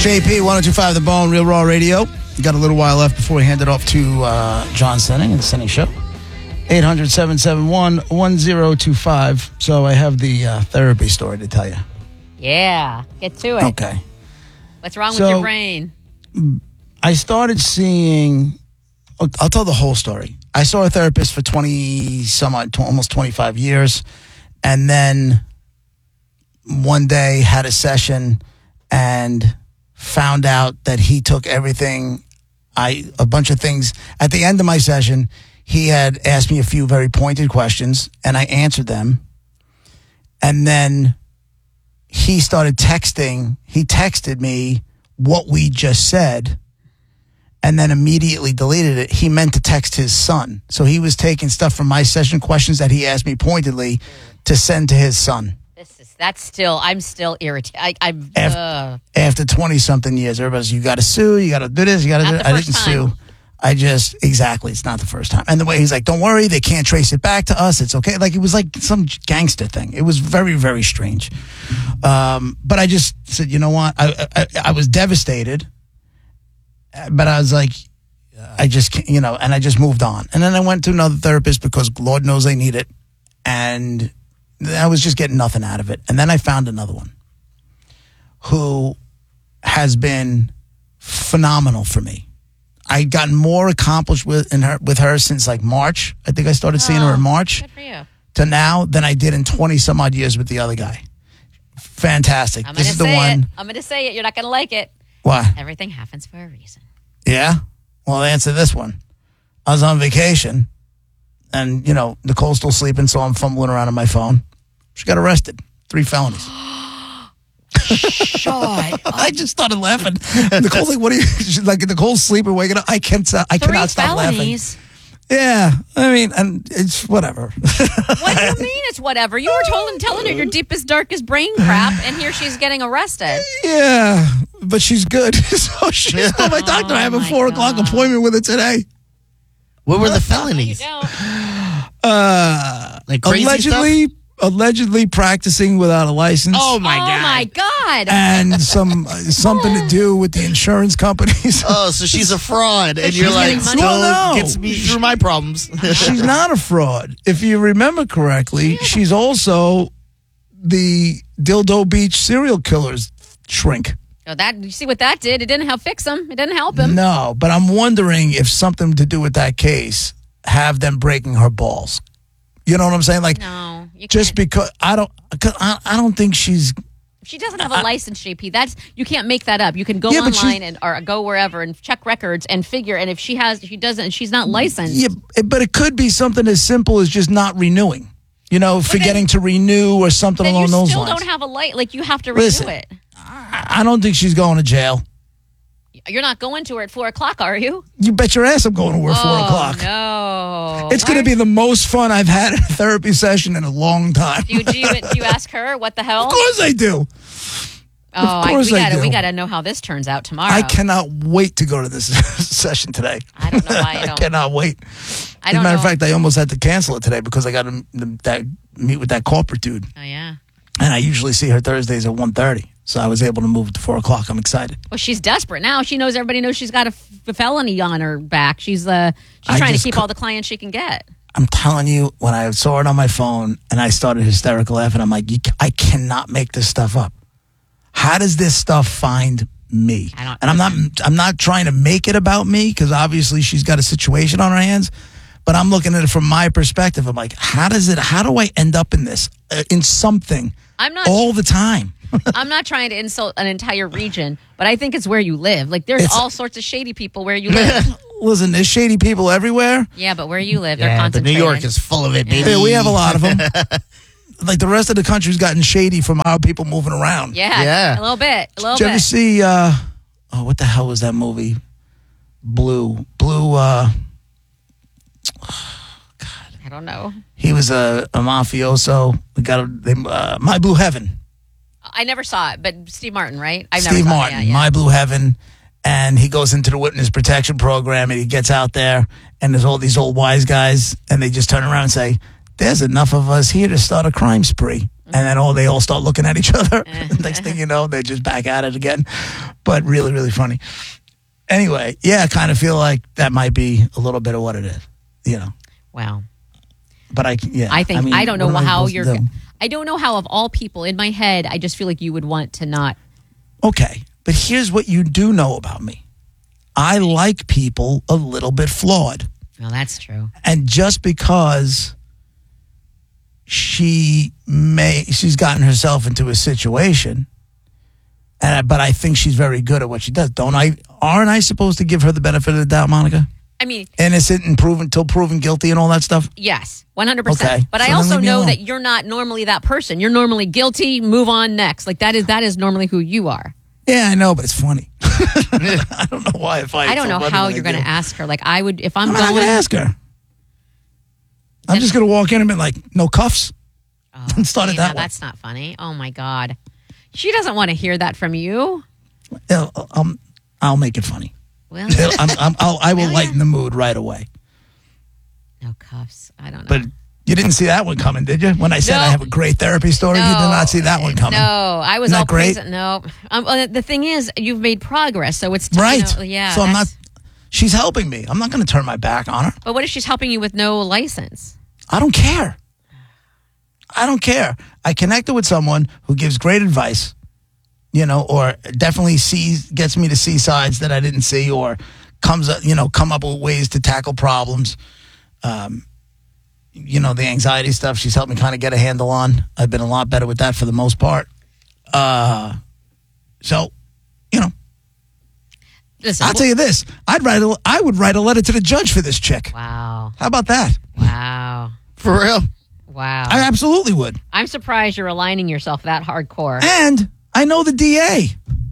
JP, 1025 The Bone, Real Raw Radio. Got a little while left before we hand it off to John Senning and the Senning Show. 800-771-1025. So I have the therapy story to tell you. Yeah, get to it. Okay. What's wrong with your brain? I started seeing, I'll tell the whole story. I saw a therapist for 20 some odd, almost 25 years. And then one day had a session and found out that he took everything, a bunch of things. At the end of my session, he had asked me a few very pointed questions, and I answered them. And then he started texting. He texted me what we just said, and then immediately deleted it. He meant to text his son. So he was taking stuff from my session, questions that he asked me pointedly, to send to his son. I'm still irritated. After 20-something years, everybody's, you got to sue, you got to do this, you got to do that. I didn't sue. It's not the first time. And the way he's like, don't worry, they can't trace it back to us. It's okay. Like, it was like some gangster thing. It was very, very strange. But I just said, you know what? I was devastated. But I was like, I just can't, and I just moved on. And then I went to another therapist because Lord knows they need it. And I was just getting nothing out of it. And then I found another one who has been phenomenal for me. I gotten more accomplished with her since like March. I think I started seeing her in March. Good for you. To now than I did in 20 some odd years with the other guy. Fantastic. This is the one. I'm going to say it. You're not going to like it. Why? Everything happens for a reason. Yeah? Well, answer this one. I was on vacation and, Nicole's still sleeping, so I'm fumbling around on my phone. She got arrested. 3 felonies. Shut up. I just started laughing. Nicole's like, what are you? She's like, Nicole's sleeping, waking up. I cannot stop laughing. Yeah. I mean, and it's whatever. What do you mean it's whatever? You were telling her your deepest, darkest brain crap, and here she's getting arrested. Yeah. But she's good. So she's my doctor. I have a 4 o'clock appointment with her today. What were the felonies? Like crazy allegedly practicing without a license. Oh my God! And something to do with the insurance companies. Oh, so she's a fraud, and you're like, still gets me through my problems. She's not a fraud. If you remember correctly, she's also the Dildo Beach serial killer's shrink. Oh, you see what that did? It didn't fix him. It didn't help him. No, but I'm wondering if something to do with that case have them breaking her balls. You know what I'm saying? Like, no, you just can't. because I don't think she's. If she doesn't have a license, JP, you can't make that up. You can go online or go wherever and check records and figure. And if she doesn't, she's not licensed. Yeah, but it could be something as simple as just not renewing. Forgetting to renew or something along those lines. You still don't have a like you have to renew it. I don't think she's going to jail. You're not going to her at 4 o'clock, are you? You bet your ass I'm going to her at 4 o'clock. No. It's going to be the most fun I've had in a therapy session in a long time. Do you ask her what the hell? Of course I do. We got to know how this turns out tomorrow. I cannot wait to go to this session today. I don't know why I don't. I cannot wait. As a matter of fact, I almost had to cancel it today because I got to meet with that corporate dude. Oh, yeah. And I usually see her Thursdays at 1:30. So I was able to move to 4 o'clock. I'm excited. Well, she's desperate now. Everybody knows she's got a felony on her back. She's trying to keep all the clients she can get. I'm telling you, when I saw it on my phone and I started hysterical laughing, I'm like, I cannot make this stuff up. How does this stuff find me? I'm not trying to make it about me because obviously she's got a situation on her hands. But I'm looking at it from my perspective. I'm like, how do I end up in this, in something all the time? I'm not trying to insult an entire region, but I think it's where you live. Like, there's all sorts of shady people where you live. Listen, there's shady people everywhere. Yeah, but where you live, they're concentrated. New York is full of it, baby. Yeah, we have a lot of them. Like, the rest of the country's gotten shady from our people moving around. Yeah. A little bit. Did you ever see, what the hell was that movie? Blue, God. I don't know. He was a mafioso. We got My Blue Heaven. I never saw it, but Steve Martin, right? Steve Martin, My Blue Heaven. And he goes into the witness protection program and he gets out there and there's all these old wise guys and they just turn around and say, there's enough of us here to start a crime spree. And then they all start looking at each other. Next thing you know, they're just back at it again. But really, really funny. Anyway, yeah, I kind of feel like that might be a little bit of what it is, Wow. But I don't know how I don't know how of all people in my head, I just feel like you would want to not. Okay, but here's what you do know about me. I like people a little bit flawed. Well, that's true. And just because she's gotten herself into a situation, but I think she's very good at what she does. Aren't I supposed to give her the benefit of the doubt, Monica? I mean, innocent and proven guilty and all that stuff? Yes, 100%. Okay. But I also know that you're not normally that person. You're normally guilty, move on next. Like that is normally who you are. Yeah, I know, but it's funny. I don't know why I don't know how you're going to ask her. Like I would, if I'm not going to ask her. I'm just going to walk in and be like, no cuffs. And start it that way. That's not funny. Oh my God. She doesn't want to hear that from you. I'll make it funny. Well, I will lighten the mood right away. No cuffs. I don't know. But you didn't see that one coming, did you? When I said I have a great therapy story, you did not see that one coming. No, I was all great. No, the thing is, you've made progress, so it's right. Yeah. So I'm not. She's helping me. I'm not going to turn my back on her. But what if she's helping you with no license? I don't care. I connected with someone who gives great advice. Or definitely gets me to see sides that I didn't see, or come up with ways to tackle problems. The anxiety stuff she's helped me kind of get a handle on. I've been a lot better with that for the most part. Listen, I'll tell you this: I would write a letter to the judge for this chick. Wow. How about that? Wow. For real? Wow. I absolutely would. I'm surprised you're aligning yourself that hardcore. And I know the DA.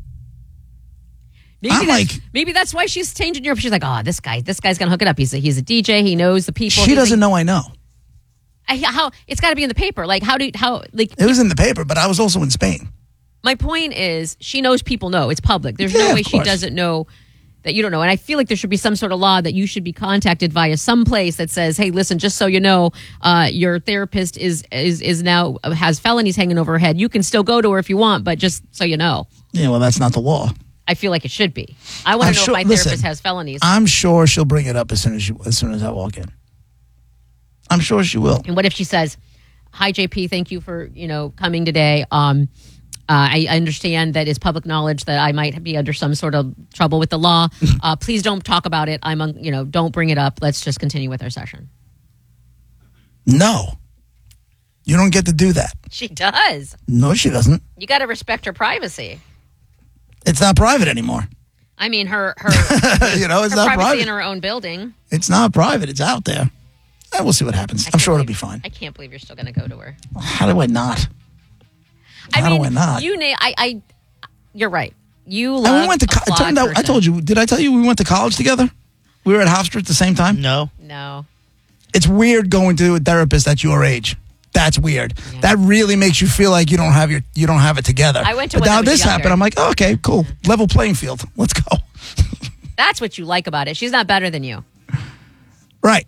Maybe that's why she's changing your. She's like, oh, this guy's gonna hook it up. He's a DJ. He knows the people. She doesn't know I know. How it's got to be in the paper. Like it was in the paper, but I was also in Spain. My point is, she knows people know it's public. There's no way she doesn't know that you don't know. And I feel like there should be some sort of law that you should be contacted via some place that says, hey, listen, just so you know, your therapist is now has felonies hanging over her head. You can still go to her if you want, but just so you know. Yeah, well, that's not the law. I feel like it should be. I want to know if my therapist has felonies. I'm sure she'll bring it up as soon as I walk in. I'm sure she will. And what if she says, hi, JP, thank you for, coming today. I understand that it's public knowledge that I might be under some sort of trouble with the law. Please don't talk about it. Don't bring it up. Let's just continue with our session. No. You don't get to do that. She does. No, she doesn't. You got to respect her privacy. It's not private anymore. I mean, her it's her not privacy private. In her own building. It's not private. It's out there. We'll see what happens. I'm sure it'll be fine. I can't believe you're still going to go to her. How do I not? How do I not? You're right. You love. And we went to. It turned out. I told you. Did I tell you we went to college together? We were at Hofstra at the same time. No. It's weird going to a therapist at your age. That's weird. Yeah. That really makes you feel like you don't have it together. I went to. But now this younger. happened. I'm like, oh, okay, cool. Level playing field. Let's go. That's what you like about it. She's not better than you. Right.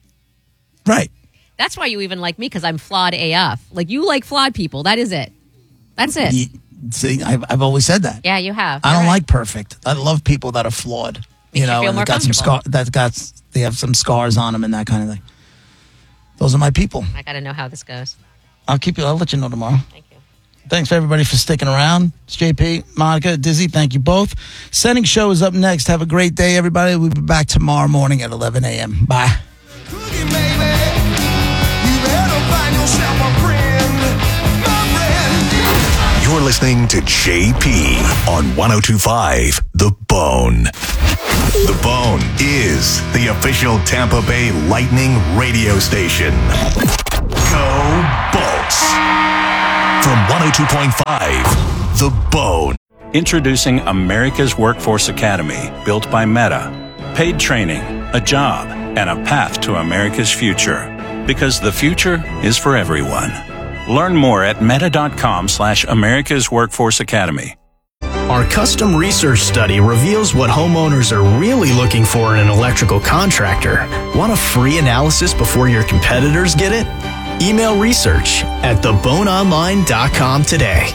That's why you even like me, because I'm flawed AF. Like, you like flawed people. That is it. That's it. See, I've always said that. Yeah, you have. I don't like perfect. I love people that are flawed. Makes you feel and more they have some scars on them and that kind of thing. Those are my people. I got to know how this goes. I'll let you know tomorrow. Thank you. Thanks for everybody for sticking around. It's JP, Monica, Dizzy. Thank you both. Sending show is up next. Have a great day, everybody. We'll be back tomorrow morning at 11 a.m. Bye. You're listening to JP on 102.5 The Bone. The Bone is the official Tampa Bay Lightning radio station. Go Bolts. From 102.5 The Bone. Introducing America's Workforce Academy, built by Meta. Paid training, a job, and a path to America's future. Because the future is for everyone. Learn more at meta.com/America's Workforce Academy. Our custom research study reveals what homeowners are really looking for in an electrical contractor. Want a free analysis before your competitors get it? Email research@theboneonline.com today.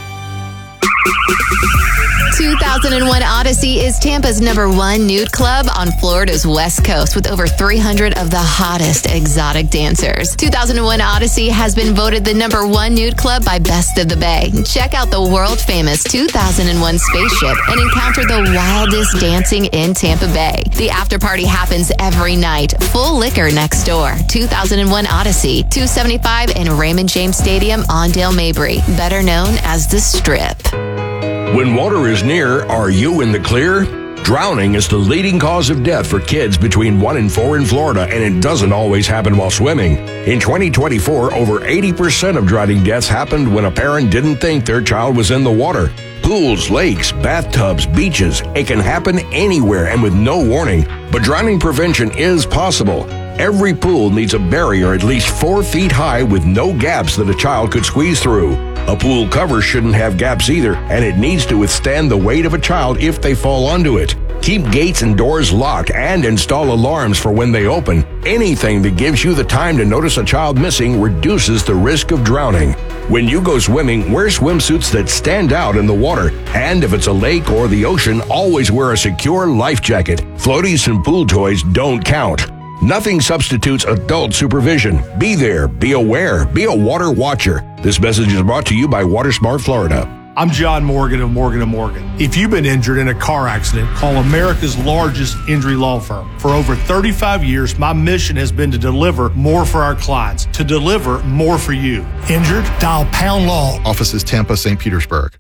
2001 Odyssey is Tampa's #1 nude club on Florida's West Coast with over 300 of the hottest exotic dancers. 2001 Odyssey has been voted the #1 nude club by Best of the Bay. Check out the world-famous 2001 spaceship and encounter the wildest dancing in Tampa Bay. The after party happens every night. Full liquor next door. 2001 Odyssey, 275 in Raymond James Stadium on Dale Mabry, better known as The Strip. When water is near, are you in the clear? Drowning is the leading cause of death for kids between 1 and 4 in Florida, and it doesn't always happen while swimming. In 2024, over 80% of drowning deaths happened when a parent didn't think their child was in the water. Pools, lakes, bathtubs, beaches, it can happen anywhere and with no warning. But drowning prevention is possible. Every pool needs a barrier at least 4 feet high with no gaps that a child could squeeze through. A pool cover shouldn't have gaps either, and it needs to withstand the weight of a child if they fall onto it. Keep gates and doors locked and install alarms for when they open. Anything that gives you the time to notice a child missing reduces the risk of drowning. When you go swimming, wear swimsuits that stand out in the water. And if it's a lake or the ocean, always wear a secure life jacket. Floaties and pool toys don't count. Nothing substitutes adult supervision. Be there, be aware, be a water watcher. This message is brought to you by WaterSmart Florida. I'm John Morgan of Morgan & Morgan. If you've been injured in a car accident, call America's largest injury law firm. For over 35 years, my mission has been to deliver more for our clients, to deliver more for you. Injured? Dial Pound Law. Offices Tampa, St. Petersburg.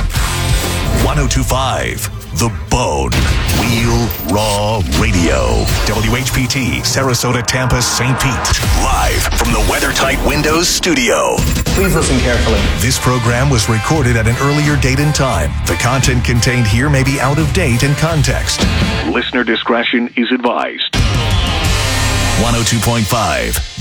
102.5 The Bone. Real Raw Radio. WHPT, Sarasota, Tampa, St. Pete. Live from the WeatherTight Windows studio. Please listen carefully. This program was recorded at an earlier date and time. The content contained here may be out of date in context. Listener discretion is advised. 102.5